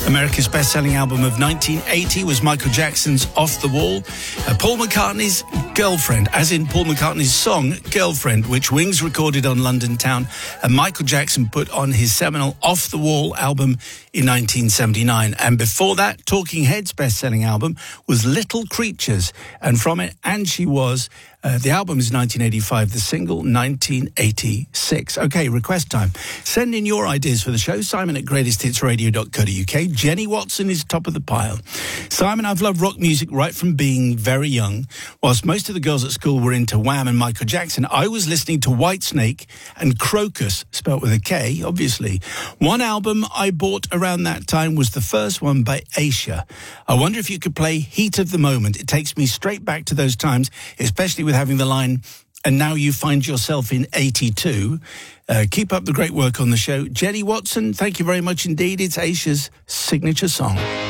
America's best-selling album of 1980 was Michael Jackson's Off the Wall. Paul McCartney's Girlfriend, as in Paul McCartney's song Girlfriend, which Wings recorded on London Town and Michael Jackson put on his seminal Off the Wall album in 1979. And before that, Talking Heads' best-selling album was Little Creatures, and from it, And She Was. The album is 1985, the single 1986. Okay, request time. Send in your ideas for the show. Simon at greatesthitsradio.co.uk. Jenny Watson is top of the pile. Simon, I've loved rock music right from being very young. Whilst most of the girls at school were into Wham and Michael Jackson, I was listening to Whitesnake and Crocus, spelt with a K, obviously. One album I bought around that time was the first one by Aisha. I wonder if you could play Heat of the Moment. It takes me straight back to those times, especially with having the line, and now you find yourself in 82. Keep up the great work on the show. Jenny Watson, thank you very much indeed. It's Aisha's signature song.